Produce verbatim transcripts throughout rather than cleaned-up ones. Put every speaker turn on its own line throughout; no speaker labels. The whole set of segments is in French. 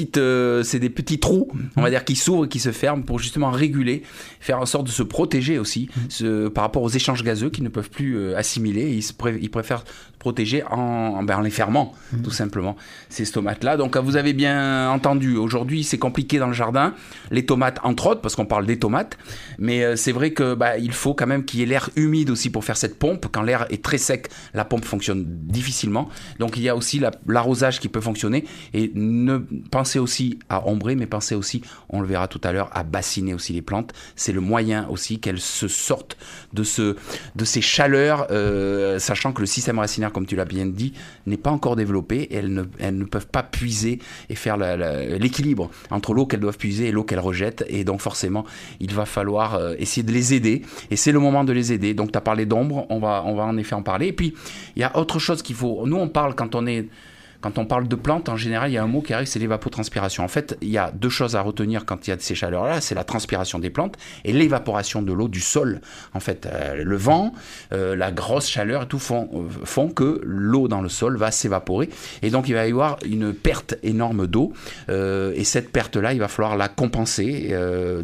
petites, euh, c'est des petits trous, on va dire, qui s'ouvrent et qui se ferment pour justement réguler, faire en sorte de se protéger aussi ce, par rapport aux échanges gazeux qui ne peuvent plus euh, assimiler. Ils, se pré- ils préfèrent se protéger en, en, ben, en les fermant, mmh. tout simplement, ces tomates-là. Donc vous avez bien entendu, aujourd'hui c'est compliqué dans le jardin, les tomates entre autres, parce qu'on parle des tomates, mais euh, c'est vrai que bah, il faut quand même qu'il y ait l'air humide aussi pour faire cette pompe. Quand l'air est très sec, la pompe fonctionne difficilement. Donc il y a aussi la, l'arrosage qui peut fonctionner. Et ne pensez aussi à ombrer, mais pensez aussi, on le verra tout à l'heure, à bassiner aussi les plantes. C'est le moyen aussi qu'elles se sortent de, ce, de ces chaleurs, euh, sachant que le système racinaire, comme tu l'as bien dit, n'est pas encore développé. Et elles ne, elles ne peuvent pas puiser et faire la, la, l'équilibre entre l'eau qu'elles doivent puiser et l'eau qu'elles rejettent. Et donc forcément, il va falloir euh, essayer de les aider. Et c'est le moment de les aider. Donc tu as parlé d'ombre, on va, on va en effet en parler. Et puis, il y a autre chose qu'il faut... Nous, on parle quand on est... Quand on parle de plantes, en général, il y a un mot qui arrive, c'est l'évapotranspiration. En fait, il y a deux choses à retenir quand il y a de ces chaleurs-là, c'est la transpiration des plantes et l'évaporation de l'eau du sol. En fait, euh, le vent, euh, la grosse chaleur et tout font, euh, font que l'eau dans le sol va s'évaporer. Et donc, il va y avoir une perte énorme d'eau. Euh, et cette perte-là, il va falloir la compenser, euh,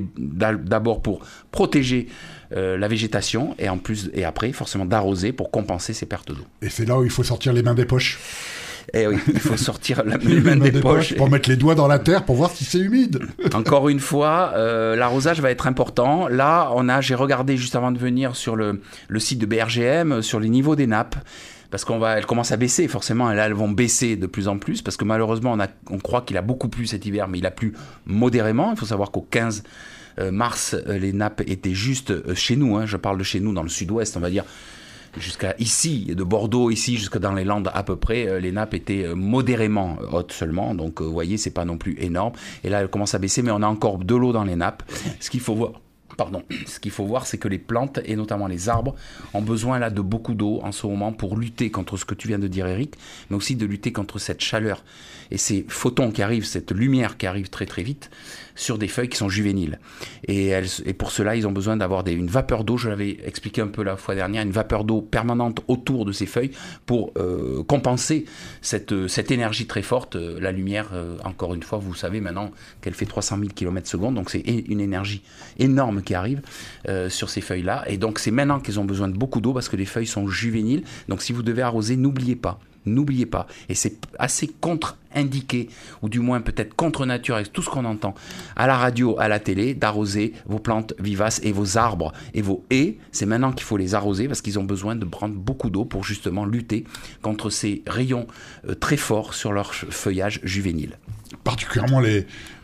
d'abord pour protéger Euh, la végétation et en plus et après forcément d'arroser pour compenser ces pertes d'eau.
Et c'est là où il faut sortir les mains des poches.
Eh oui, il faut sortir la, les mains des, des poches.
Pour mettre les doigts dans la terre pour voir si c'est humide.
Encore une fois, euh, l'arrosage va être important. Là, on a, j'ai regardé juste avant de venir sur le, le site de B R G M, sur les niveaux des nappes. Parce qu'on va, elles commencent à baisser, forcément, et là elles vont baisser de plus en plus, parce que malheureusement on, a, on croit qu'il a beaucoup plu cet hiver, mais il a plu modérément. Il faut savoir qu'au quinze mars, les nappes étaient juste chez nous, hein, je parle de chez nous dans le sud-ouest, on va dire, jusqu'à ici, de Bordeaux ici, jusque dans les Landes à peu près, les nappes étaient modérément hautes seulement, donc vous voyez, c'est pas non plus énorme, et là elles commencent à baisser, mais on a encore de l'eau dans les nappes. Ce qu'il faut voir, Pardon. Ce qu'il faut voir, c'est que les plantes, et notamment les arbres, ont besoin là de beaucoup d'eau en ce moment pour lutter contre ce que tu viens de dire, Eric, mais aussi de lutter contre cette chaleur et ces photons qui arrivent, cette lumière qui arrive très très vite sur des feuilles qui sont juvéniles. Et, elles, et pour cela, ils ont besoin d'avoir des, une vapeur d'eau, je l'avais expliqué un peu la fois dernière, une vapeur d'eau permanente autour de ces feuilles pour euh, compenser cette, cette énergie très forte. La lumière, euh, encore une fois, vous savez maintenant qu'elle fait trois cent mille kilomètres secondes, donc c'est une énergie énorme qui arrive euh, sur ces feuilles-là. Et donc c'est maintenant qu'ils ont besoin de beaucoup d'eau parce que les feuilles sont juvéniles. Donc si vous devez arroser, n'oubliez pas. N'oubliez pas, et c'est assez contre-indiqué, ou du moins peut-être contre-nature avec tout ce qu'on entend à la radio, à la télé, d'arroser vos plantes vivaces et vos arbres et vos haies. C'est maintenant qu'il faut les arroser parce qu'ils ont besoin de prendre beaucoup d'eau pour justement lutter contre ces rayons euh, très forts sur leur feuillage juvénile.
Particulièrement les,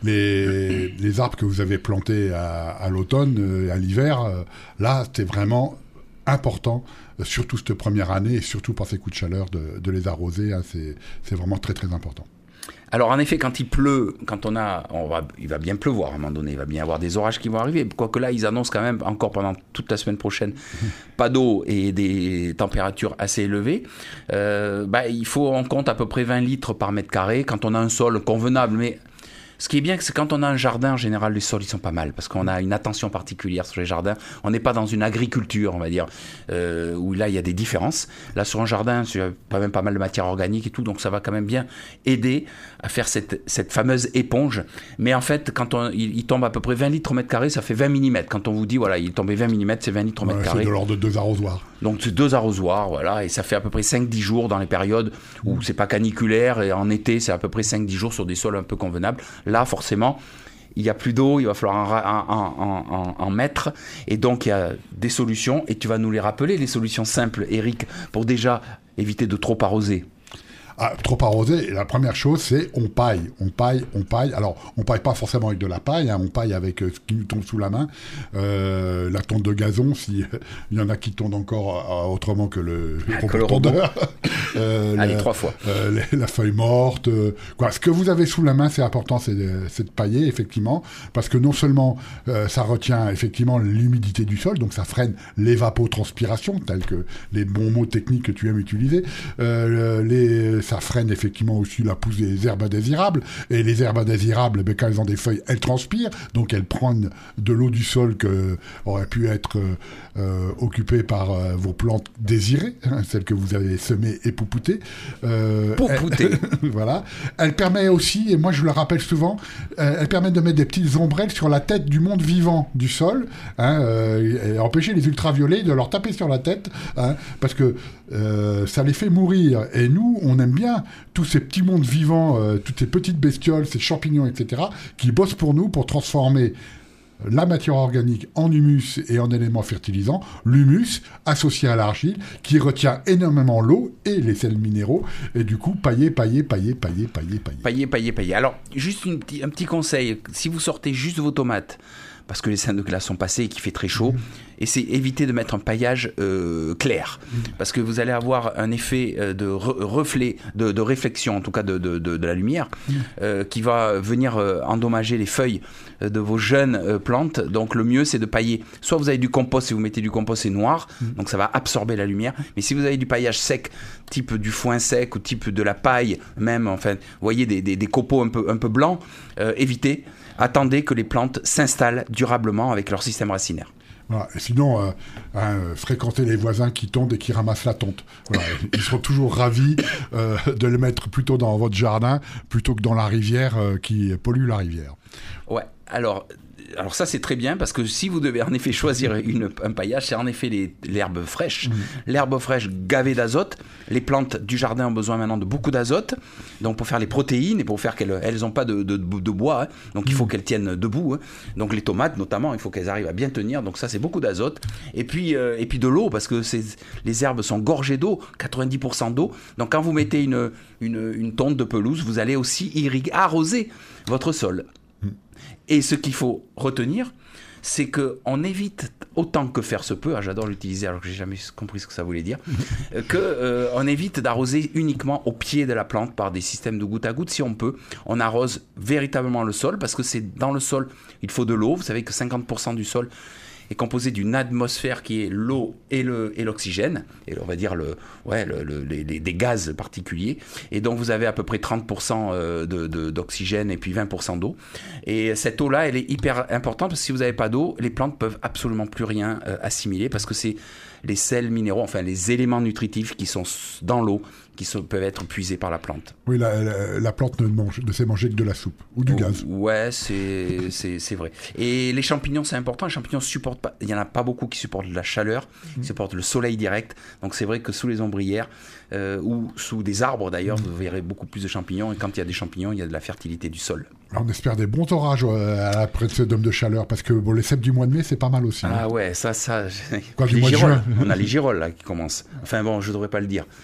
les, les arbres que vous avez plantés à, à l'automne, euh, à l'hiver, euh, là c'était vraiment important, surtout cette première année et surtout par ces coups de chaleur, de, de les arroser, hein, c'est, c'est vraiment très très important.
Alors en effet, quand il pleut, quand on a, on va, il va bien pleuvoir à un moment donné, il va bien y avoir des orages qui vont arriver, quoique là ils annoncent quand même encore pendant toute la semaine prochaine pas d'eau et des températures assez élevées. Euh, bah, il faut en compte à peu près vingt litres par mètre carré quand on a un sol convenable, mais ce qui est bien, c'est quand on a un jardin, en général, les sols, ils sont pas mal, parce qu'on a une attention particulière sur les jardins. On n'est pas dans une agriculture, on va dire, euh, où là, il y a des différences. Là, sur un jardin, il y a quand même pas mal de matière organique et tout, donc ça va quand même bien aider à faire cette, cette fameuse éponge. Mais en fait, quand on, il, il tombe à peu près vingt litres au mètre carré, ça fait vingt millimètres. Quand on vous dit, voilà, il tombait vingt millimètres, c'est vingt litres au mètre
ouais,
carré.
C'est de l'ordre de deux arrosoirs.
Donc, c'est deux arrosoirs, voilà, et ça fait à peu près cinq dix jours dans les périodes où c'est pas caniculaire, et en été, c'est à peu près cinq dix jours sur des sols un peu convenables. Là, forcément, il n'y a plus d'eau, il va falloir en, en, en, en mettre, et donc il y a des solutions, et tu vas nous les rappeler, les solutions simples, Eric, pour déjà éviter de trop arroser.
Ah, trop arrosé, la première chose, c'est on paille, on paille, on paille. Alors, on paille pas forcément avec de la paille, hein, on paille avec euh, ce qui nous tombe sous la main. Euh, la tonte de gazon, si euh, il y en a qui tondent encore euh, autrement que le,
le, que le tondeur.
euh,
Allez,
la,
trois fois.
Euh, la, la feuille morte. Euh, quoi. Ce que vous avez sous la main, c'est important, c'est de, c'est de pailler, effectivement, parce que non seulement euh, ça retient effectivement l'humidité du sol, donc ça freine l'évapotranspiration, tels que les bons mots techniques que tu aimes utiliser. Euh, les ça freine effectivement aussi la pousse des herbes indésirables. Et les herbes indésirables, ben, quand elles ont des feuilles, elles transpirent, donc elles prennent de l'eau du sol que aurait pu être euh, euh, occupée par euh, vos plantes désirées, hein, celles que vous avez semées et poupoutées. Euh,
Poupoutées.
elle, voilà. Elle permet aussi, et moi je le rappelle souvent, euh, elle permet de mettre des petites ombrelles sur la tête du monde vivant du sol, hein, euh, et empêcher les ultraviolets de leur taper sur la tête, hein, parce que euh, ça les fait mourir. Et nous, on aime bien tous ces petits mondes vivants, euh, toutes ces petites bestioles, ces champignons, et cetera, qui bossent pour nous pour transformer la matière organique en humus et en éléments fertilisants, l'humus associé à l'argile qui retient énormément l'eau et les sels minéraux, et du coup pailler, pailler, pailler, pailler, pailler, pailler.
Pailler, pailler, pailler. Alors, juste une, un petit conseil, si vous sortez juste vos tomates, parce que les scènes de glace sont passées et qu'il fait très chaud, mmh. et c'est éviter de mettre un paillage euh, clair, mmh. parce que vous allez avoir un effet de re- reflet, de, de réflexion en tout cas de, de, de, de la lumière, mmh. euh, qui va venir euh, endommager les feuilles de vos jeunes euh, plantes. Donc le mieux c'est de pailler, soit vous avez du compost, si vous mettez du compost c'est noir, mmh. donc ça va absorber la lumière, mais si vous avez du paillage sec, type du foin sec ou type de la paille même, enfin vous voyez des, des, des copeaux un peu, un peu blancs, euh, évitez. Attendez que les plantes s'installent durablement avec leur système racinaire.
Voilà. Et sinon, euh, hein, fréquentez les voisins qui tondent et qui ramassent la tonte. Voilà. Ils seront toujours ravis euh, de le mettre plutôt dans votre jardin plutôt que dans la rivière euh, qui pollue la rivière.
Ouais, alors... Alors ça c'est très bien parce que si vous devez en effet choisir une, un paillage, c'est en effet les, l'herbe fraîche. Mmh. L'herbe fraîche gavée d'azote. Les plantes du jardin ont besoin maintenant de beaucoup d'azote, donc pour faire les protéines et pour faire qu'elles elles ont pas de, de, de bois, hein. donc mmh. il faut qu'elles tiennent debout. Hein. Donc les tomates notamment, il faut qu'elles arrivent à bien tenir. Donc ça c'est beaucoup d'azote. Et puis euh, et puis de l'eau parce que c'est, les herbes sont gorgées d'eau, quatre-vingt-dix pour cent d'eau. Donc quand vous mettez une une, une tonte de pelouse, vous allez aussi irriguer, arroser votre sol. Et ce qu'il faut retenir, c'est qu'on évite autant que faire se peut, ah, j'adore l'utiliser alors que j'ai jamais compris ce que ça voulait dire, qu'on euh, évite d'arroser uniquement au pied de la plante par des systèmes de goutte à goutte. Si on peut, on arrose véritablement le sol parce que c'est dans le sol, il faut de l'eau. Vous savez que cinquante pour cent du sol est composé d'une atmosphère qui est l'eau et, le, et l'oxygène, et on va dire le, ouais, le, le, les, les, des gaz particuliers, et donc vous avez à peu près trente pour cent de, de, d'oxygène et puis vingt pour cent d'eau, et cette eau-là elle est hyper importante parce que si vous n'avez pas d'eau, les plantes peuvent absolument plus rien euh, assimiler parce que c'est les sels minéraux, enfin les éléments nutritifs qui sont dans l'eau, qui sont, peuvent être puisés par la plante.
Oui, la, la, la plante ne, mange, ne sait manger que de la soupe ou du
oh,
gaz.
Ouais, c'est, c'est, c'est vrai. Et les champignons, c'est important. Les champignons supportent pas. Il n'y en a pas beaucoup qui supportent la chaleur, mmh. qui supportent le soleil direct. Donc c'est vrai que sous les ombrières euh, ou sous des arbres d'ailleurs, mmh. vous verrez beaucoup plus de champignons. Et quand il y a des champignons, il y a de la fertilité du sol.
Alors on espère des bons orages euh, après ce dôme de chaleur parce que bon, les cèpes du mois de mai, c'est pas mal aussi.
Ah
hein.
ouais, ça, ça.
Quoi, du
les
mois de
girolles.
juin.
On a les girolles là qui commencent. Enfin bon, je devrais pas le dire.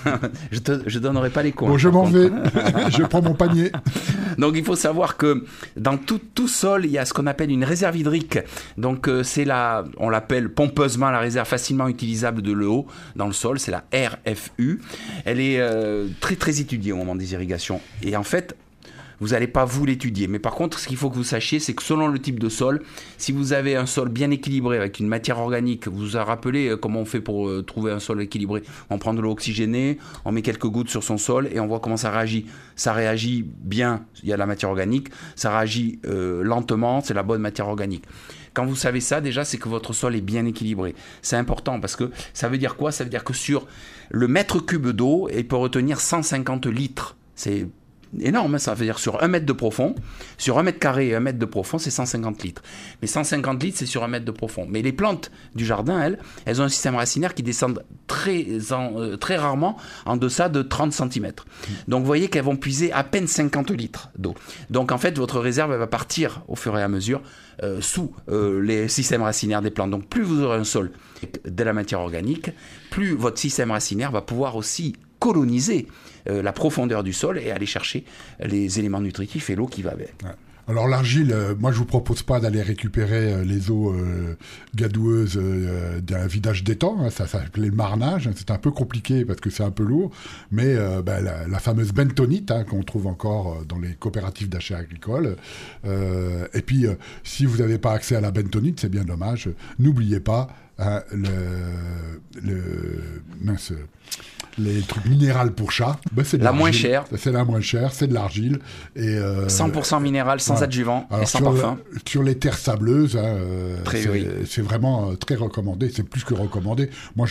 je te, je donnerai pas les coins.
Bon, je m'en vais. Je prends mon panier.
Donc il faut savoir que dans tout, tout sol, il y a ce qu'on appelle une réserve hydrique. Donc euh, c'est la, on l'appelle pompeusement la réserve facilement utilisable de l'eau dans le sol. C'est la R F U. Elle est euh, très très étudiée au moment des irrigations. Et en fait, vous n'allez pas vous l'étudier. Mais par contre, ce qu'il faut que vous sachiez, c'est que selon le type de sol, si vous avez un sol bien équilibré avec une matière organique, vous vous rappelez euh, comment on fait pour euh, trouver un sol équilibré? On prend de l'eau oxygénée, on met quelques gouttes sur son sol et on voit comment ça réagit. Ça réagit bien, il y a de la matière organique. Ça réagit euh, lentement, c'est la bonne matière organique. Quand vous savez ça, déjà, c'est que votre sol est bien équilibré. C'est important parce que ça veut dire quoi? Ça veut dire que sur le mètre cube d'eau, il peut retenir cent cinquante litres. C'est énorme, ça veut dire sur un mètre de profond, sur un mètre carré et un mètre de profond, c'est cent cinquante litres. Mais cent cinquante litres, c'est sur un mètre de profond. Mais les plantes du jardin, elles, elles ont un système racinaire qui descend très, en, euh, très rarement en deçà de trente centimètres. Donc vous voyez qu'elles vont puiser à peine cinquante litres d'eau. Donc en fait, votre réserve, elle va partir au fur et à mesure euh, sous euh, les systèmes racinaires des plantes. Donc plus vous aurez un sol de la matière organique, plus votre système racinaire va pouvoir aussi coloniser euh, la profondeur du sol et aller chercher les éléments nutritifs et l'eau qui va avec.
Ouais. Alors l'argile, euh, moi je vous propose pas d'aller récupérer euh, les eaux euh, gadoueuses euh, d'un vidage d'étang, hein, ça, ça s'appelait le marnage, hein, c'est un peu compliqué parce que c'est un peu lourd, mais euh, bah, la, la fameuse bentonite hein, qu'on trouve encore dans les coopératives d'achat agricole. Euh, et puis euh, si vous n'avez pas accès à la bentonite, c'est bien dommage. N'oubliez pas hein, le, le mince. les trucs minérales pour chat, ben c'est de
la
l'argile.
moins chère.
C'est la moins chère, c'est de l'argile. Et, euh,
cent pour cent minéral, sans
voilà.
adjuvant
Alors,
et sans
sur
parfum.
Le, sur les terres sableuses, hein, euh,
très,
c'est,
oui.
c'est vraiment euh, très recommandé. C'est plus que recommandé. Moi,